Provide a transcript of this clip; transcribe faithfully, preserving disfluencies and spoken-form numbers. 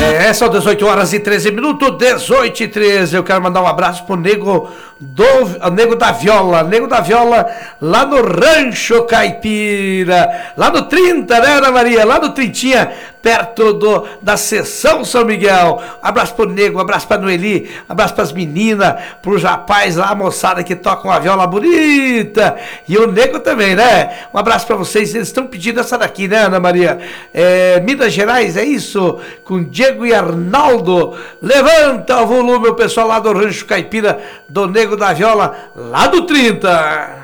É, são dezoito horas e treze minutos, dezoito e treze. Eu quero mandar um abraço pro nego do nego da Viola, nego da Viola lá no Rancho Caipira, lá no trinta, né, Ana Maria? Lá no Trintinha, perto do, da Seção São Miguel. Abraço pro nego, abraço pra Noeli, abraço pras meninas, pros rapazes lá, a moçada que toca uma viola bonita. E o nego também, né? Um abraço pra vocês. Eles estão pedindo essa daqui, né, Ana Maria? É, Minas Gerais, é isso? Com Diego e Arnaldo. Levanta o volume, o pessoal lá do Rancho Caipira, do Nego da Viola, lá do trinta.